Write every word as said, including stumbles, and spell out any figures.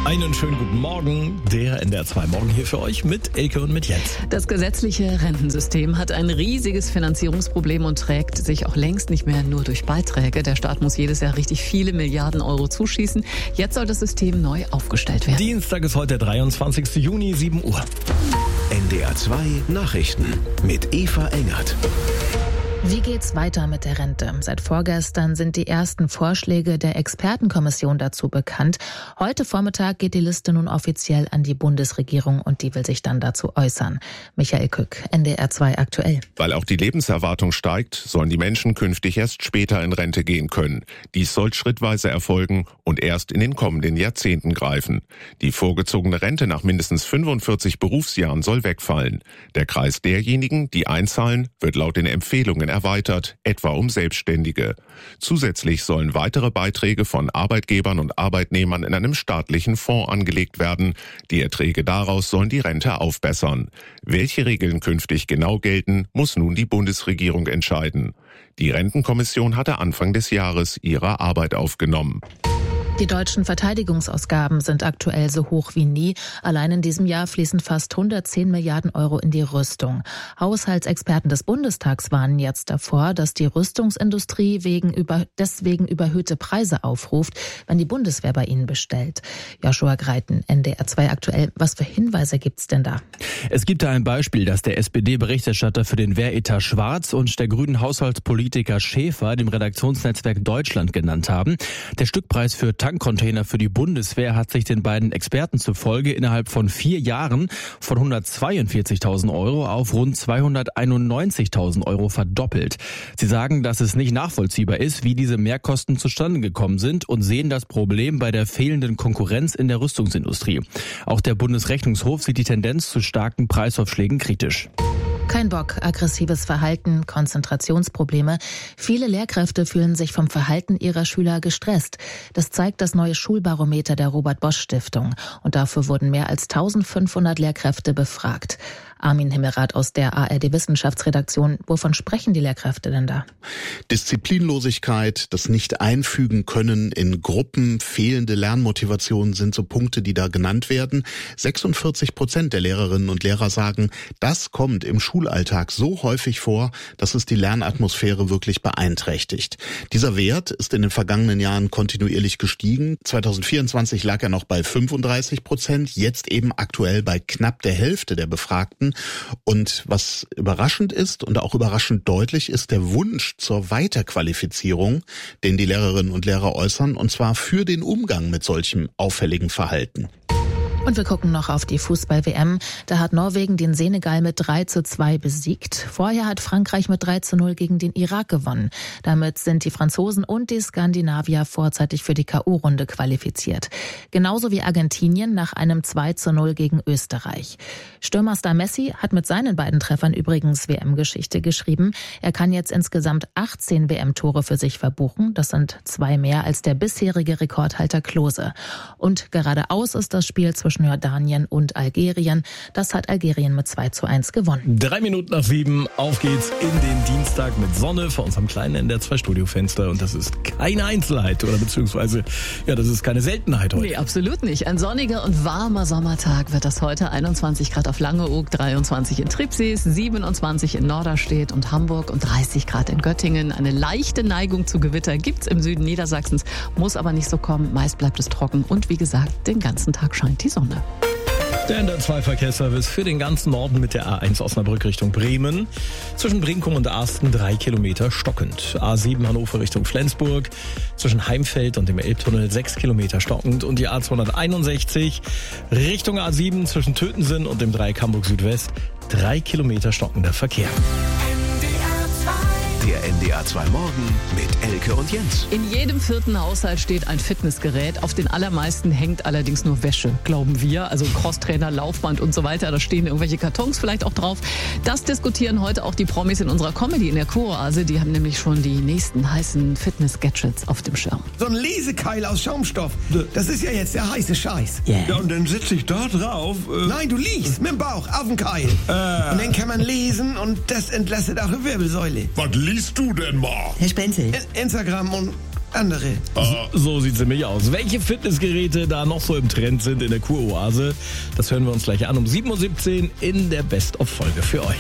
Einen schönen guten Morgen, der N D R zwei Morgen hier für euch mit Elke und mit Jens. Das gesetzliche Rentensystem hat ein riesiges Finanzierungsproblem und trägt sich auch längst nicht mehr nur durch Beiträge. Der Staat muss jedes Jahr richtig viele Milliarden Euro zuschießen. Jetzt soll das System neu aufgestellt werden. Dienstag ist heute der dreiundzwanzigsten Juni, sieben Uhr. N D R zwei Nachrichten mit Eva Engert. Wie geht's weiter mit der Rente? Seit vorgestern sind die ersten Vorschläge der Expertenkommission dazu bekannt. Heute Vormittag geht die Liste nun offiziell an die Bundesregierung und die will sich dann dazu äußern. Michael Kück, N D R zwei aktuell. Weil auch die Lebenserwartung steigt, sollen die Menschen künftig erst später in Rente gehen können. Dies soll schrittweise erfolgen und erst in den kommenden Jahrzehnten greifen. Die vorgezogene Rente nach mindestens fünfundvierzig Berufsjahren soll wegfallen. Der Kreis derjenigen, die einzahlen, wird laut den Empfehlungen erweitert, etwa um Selbstständige. Zusätzlich sollen weitere Beiträge von Arbeitgebern und Arbeitnehmern in einem staatlichen Fonds angelegt werden. Die Erträge daraus sollen die Rente aufbessern. Welche Regeln künftig genau gelten, muss nun die Bundesregierung entscheiden. Die Rentenkommission hatte Anfang des Jahres ihre Arbeit aufgenommen. Die deutschen Verteidigungsausgaben sind aktuell so hoch wie nie. Allein in diesem Jahr fließen fast hundertzehn Milliarden Euro in die Rüstung. Haushaltsexperten des Bundestags warnen jetzt davor, dass die Rüstungsindustrie wegen über, deswegen überhöhte Preise aufruft, wenn die Bundeswehr bei ihnen bestellt. Joshua Greiten, N D R zwei aktuell. Was für Hinweise gibt's denn da? Es gibt da ein Beispiel, das der S P D-Berichterstatter für den Wehretat Schwarz und der grünen Haushaltspolitiker Schäfer dem Redaktionsnetzwerk Deutschland genannt haben. Der Stückpreis für Tankcontainer für die Bundeswehr hat sich den beiden Experten zufolge innerhalb von vier Jahren von hundertzweiundvierzigtausend Euro auf rund zweihunderteinundneunzigtausend Euro verdoppelt. Sie sagen, dass es nicht nachvollziehbar ist, wie diese Mehrkosten zustande gekommen sind und sehen das Problem bei der fehlenden Konkurrenz in der Rüstungsindustrie. Auch der Bundesrechnungshof sieht die Tendenz zu starken Preisaufschlägen kritisch. Kein Bock, aggressives Verhalten, Konzentrationsprobleme. Viele Lehrkräfte fühlen sich vom Verhalten ihrer Schüler gestresst. Das zeigt das neue Schulbarometer der Robert-Bosch-Stiftung. Und dafür wurden mehr als eintausendfünfhundert Lehrkräfte befragt. Armin Himmelrath aus der A R D-Wissenschaftsredaktion. Wovon sprechen die Lehrkräfte denn da? Disziplinlosigkeit, das Nicht-Einfügen können in Gruppen, fehlende Lernmotivation sind so Punkte, die da genannt werden. sechsundvierzig Prozent der Lehrerinnen und Lehrer sagen, das kommt im Schulalltag so häufig vor, dass es die Lernatmosphäre wirklich beeinträchtigt. Dieser Wert ist in den vergangenen Jahren kontinuierlich gestiegen. zweitausendvierundzwanzig lag er noch bei fünfunddreißig Prozent, jetzt eben aktuell bei knapp der Hälfte der Befragten. Und was überraschend ist und auch überraschend deutlich ist der Wunsch zur Weiterqualifizierung, den die Lehrerinnen und Lehrer äußern, und zwar für den Umgang mit solchem auffälligen Verhalten. Und wir gucken noch auf die Fußball-W M. Da hat Norwegen den Senegal mit drei zu zwei besiegt. Vorher hat Frankreich mit drei zu null gegen den Irak gewonnen. Damit sind die Franzosen und die Skandinavier vorzeitig für die K O-Runde qualifiziert. Genauso wie Argentinien nach einem zwei zu null gegen Österreich. Stürmerstar Messi hat mit seinen beiden Treffern übrigens W M-Geschichte geschrieben. Er kann jetzt insgesamt achtzehn W M-Tore für sich verbuchen. Das sind zwei mehr als der bisherige Rekordhalter Klose. Und geradeaus ist das Spiel zwischen Jordanien und Algerien. Das hat Algerien mit zwei zu eins gewonnen. Drei Minuten nach sieben, auf geht's in den Dienstag mit Sonne vor unserem kleinen N D R zwei Studiofenster. Und das ist keine Einzelheit oder beziehungsweise, ja, das ist keine Seltenheit heute. Nee, absolut nicht. Ein sonniger und warmer Sommertag wird das heute. einundzwanzig Grad auf Langeoog, dreiundzwanzig in Tribsees, siebenundzwanzig in Norderstedt und Hamburg und dreißig Grad in Göttingen. Eine leichte Neigung zu Gewitter gibt's im Süden Niedersachsens, muss aber nicht so kommen. Meist bleibt es trocken und wie gesagt, den ganzen Tag scheint die Sonne. Der N D R zwei Verkehrsservice für den ganzen Norden mit der A eins Osnabrück Richtung Bremen. Zwischen Brinkum und Arsten drei Kilometer stockend. A sieben Hannover Richtung Flensburg. Zwischen Heimfeld und dem Elbtunnel sechs Kilometer stockend. Und die A zweihunderteinundsechzig Richtung A sieben zwischen Tötensen und dem Dreieck Hamburg Südwest drei Kilometer stockender Verkehr. Der N D R zwei Morgen mit Elke und Jens. In jedem vierten Haushalt steht ein Fitnessgerät. Auf den allermeisten hängt allerdings nur Wäsche, glauben wir. Also Crosstrainer, Laufband und so weiter. Da stehen irgendwelche Kartons vielleicht auch drauf. Das diskutieren heute auch die Promis in unserer Comedy in der Kuroase. Die haben nämlich schon die nächsten heißen Fitness-Gadgets auf dem Schirm. So ein Lesekeil aus Schaumstoff. Das ist ja jetzt der heiße Scheiß. Yeah. Ja, und dann sitze ich da drauf. Äh Nein, du liegst mit dem Bauch auf dem Keil. Äh. Und dann kann man lesen und das entlastet auch die Wirbelsäule. Was liest du denn mal? Herr Spenzel. In Instagram und andere. Oh, so sieht's nämlich aus. Welche Fitnessgeräte da noch so im Trend sind in der Kuroase, das hören wir uns gleich an um sieben Uhr siebzehn in der Best-of-Folge für euch.